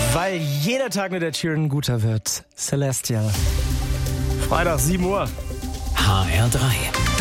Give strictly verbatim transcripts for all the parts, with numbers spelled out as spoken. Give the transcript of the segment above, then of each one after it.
Weil jeder Tag mit der Sheeran guter wird. Celestial. Freitag, sieben Uhr. H R drei.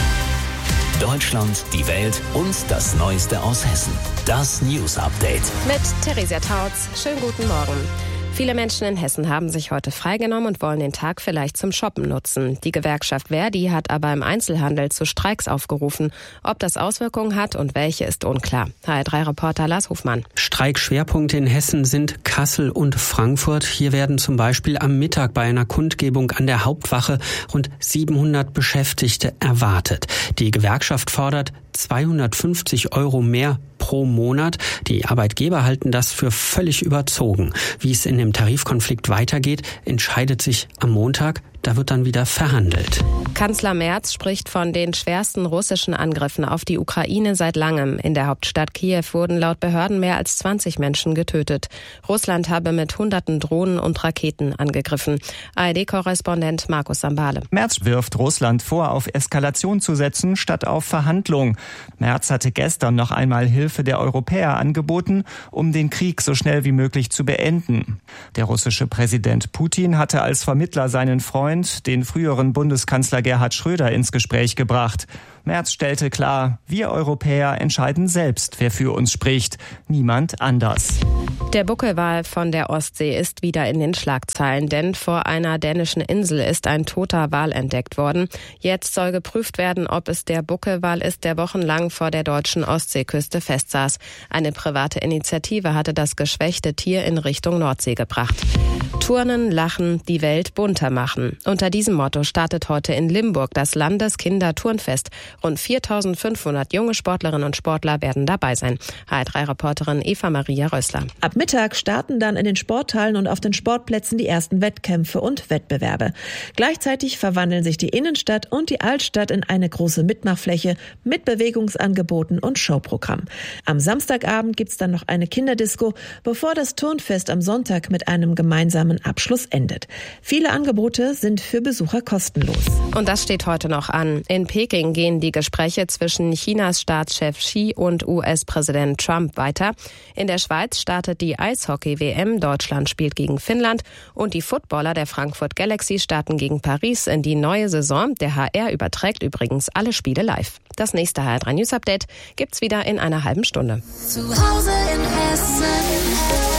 Deutschland, die Welt und das Neueste aus Hessen. Das News Update. Mit Theresia Tautz. Schönen guten Morgen. Viele Menschen in Hessen haben sich heute freigenommen und wollen den Tag vielleicht zum Shoppen nutzen. Die Gewerkschaft Verdi hat aber im Einzelhandel zu Streiks aufgerufen. Ob das Auswirkungen hat und welche, ist unklar. H R drei Reporter Lars Hofmann. Streikschwerpunkte in Hessen sind Kassel und Frankfurt. Hier werden zum Beispiel am Mittag bei einer Kundgebung an der Hauptwache rund siebenhundert Beschäftigte erwartet. Die Gewerkschaft fordert zweihundertfünfzig Euro mehr pro Monat. Die Arbeitgeber halten das für völlig überzogen. Wie es in dem Tarifkonflikt weitergeht, entscheidet sich am Montag. Da wird dann wieder verhandelt. Kanzler Merz spricht von den schwersten russischen Angriffen auf die Ukraine seit langem. In der Hauptstadt Kiew wurden laut Behörden mehr als zwanzig Menschen getötet. Russland habe mit hunderten Drohnen und Raketen angegriffen. A R D-Korrespondent Markus Sambale. Merz wirft Russland vor, auf Eskalation zu setzen, statt auf Verhandlung. Merz hatte gestern noch einmal Hilfe der Europäer angeboten, um den Krieg so schnell wie möglich zu beenden. Der russische Präsident Putin hatte als Vermittler seinen Freund, den früheren Bundeskanzler Gerhard Schröder, ins Gespräch gebracht. Merz stellte klar, wir Europäer entscheiden selbst, wer für uns spricht, niemand anders. Der Buckelwal von der Ostsee ist wieder in den Schlagzeilen, denn vor einer dänischen Insel ist ein toter Wal entdeckt worden. Jetzt soll geprüft werden, ob es der Buckelwal ist, der wochenlang vor der deutschen Ostseeküste festsaß. Eine private Initiative hatte das geschwächte Tier in Richtung Nordsee gebracht. Turnen, lachen, die Welt bunter machen. Unter diesem Motto startet heute in Limburg das Landeskinderturnfest. Rund viertausendfünfhundert junge Sportlerinnen und Sportler werden dabei sein. H R drei Reporterin Eva Maria Rössler. Ab Mittag starten dann in den Sporthallen und auf den Sportplätzen die ersten Wettkämpfe und Wettbewerbe. Gleichzeitig verwandeln sich die Innenstadt und die Altstadt in eine große Mitmachfläche mit Bewegungsangeboten und Showprogramm. Am Samstagabend gibt's dann noch eine Kinderdisco, bevor das Turnfest am Sonntag mit einem gemeinsamen Abschluss endet. Viele Angebote sind für Besucher kostenlos. Und das steht heute noch an. In Peking gehen die Gespräche zwischen Chinas Staatschef Xi und U S-Präsident Trump weiter. In der Schweiz startet die Eishockey-W M. Deutschland spielt gegen Finnland. Und die Footballer der Frankfurt Galaxy starten gegen Paris in die neue Saison. Der H R überträgt übrigens alle Spiele live. Das nächste H R drei News Update gibt's wieder in einer halben Stunde. Zu Hause in Hessen.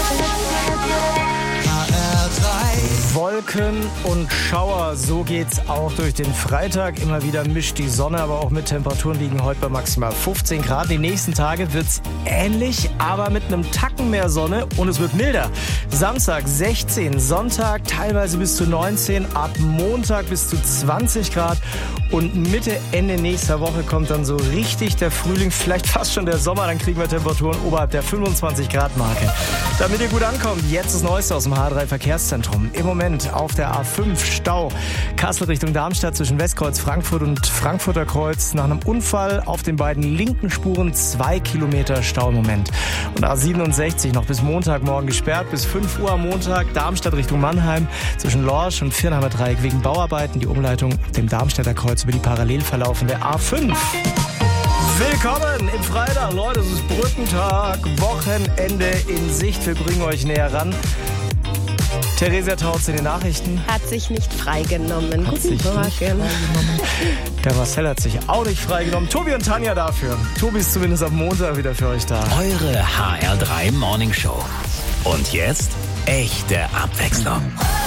Wolken und Schauer, so geht's auch durch den Freitag. Immer wieder mischt die Sonne, aber auch mit Temperaturen liegen heute bei maximal fünfzehn Grad. Die nächsten Tage wird's ähnlich, aber mit einem Tacken mehr Sonne und es wird milder. Samstag sechzehn, Sonntag teilweise bis zu neunzehn, ab Montag bis zu zwanzig Grad und Mitte, Ende nächster Woche kommt dann so richtig der Frühling, vielleicht fast schon der Sommer, dann kriegen wir Temperaturen oberhalb der fünfundzwanzig Grad Marke. Damit ihr gut ankommt, jetzt das Neueste aus dem H R drei Verkehrszentrum. Im Moment auf der A fünf Stau. Kassel Richtung Darmstadt zwischen Westkreuz Frankfurt und Frankfurter Kreuz. Nach einem Unfall auf den beiden linken Spuren zwei Kilometer Stau im Moment. Und A siebenundsechzig noch bis Montagmorgen gesperrt. Bis fünf Uhr am Montag Darmstadt Richtung Mannheim zwischen Lorsch und Viernheimer Dreieck wegen Bauarbeiten. Die Umleitung auf dem Darmstädter Kreuz über die parallel verlaufende A fünf. Willkommen im Freitag, Leute. Es ist Brückentag, Wochenende in Sicht. Wir bringen euch näher ran. Theresia Tautz in den Nachrichten. Hat sich nicht freigenommen. Hat sich nicht freigenommen. Der Marcel hat sich auch nicht freigenommen. Tobi und Tanja dafür. Tobi ist zumindest am Montag wieder für euch da. Eure H R drei Morning Show. Und jetzt echte Abwechslung.